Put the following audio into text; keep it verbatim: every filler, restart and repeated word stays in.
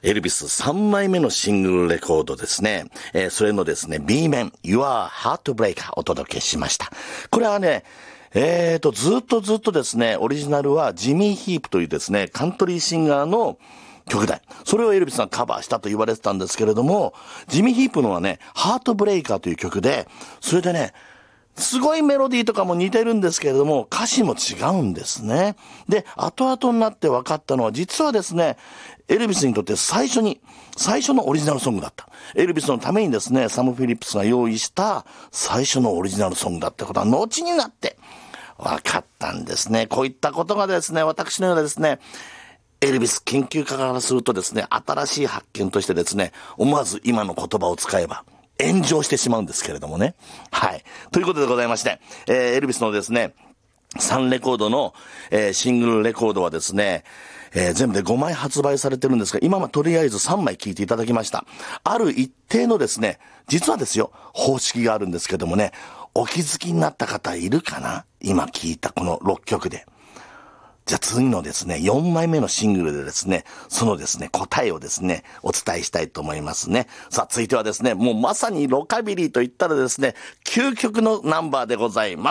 エルビスさんまいめのシングルレコードですね。えー、それのですね、B 面、Your Heartbreaker お届けしました。これはね、えーと、ずっとずっとですね、オリジナルはジミー・ヒープというですね、カントリーシンガーの曲だ。それをエルビスがカバーしたと言われてたんですけれども、ジミー・ヒープのはね、ハートブレイカーという曲で、それでね、すごいメロディーとかも似てるんですけれども、歌詞も違うんですね。で、後々になって分かったのは、実はですね、エルビスにとって最初に、最初のオリジナルソングだった。エルビスのためにですね、サム・フィリップスが用意した最初のオリジナルソングだってことは、後になって分かったんですね。こういったことがですね、私のようなですね、エルビス研究家からするとですね、新しい発見としてですね、思わず今の言葉を使えば、炎上してしまうんですけれどもね。はい。ということでございまして、えー、エルビスのですね、さんレコードの、えー、シングルレコードはですね、えー、全部でごまい発売されてるんですが、今はとりあえずさんまい聴いていただきました。ある一定のですね、実はですよ、方式があるんですけどもね、お気づきになった方いるかな？今聴いたこのろっきょくで。じゃあ次のですね、よんまいめのシングルでですね、そのですね、答えをですね、お伝えしたいと思いますね。さあ、続いてはですね、もうまさにロカビリーと言ったらですね、究極のナンバーでございます。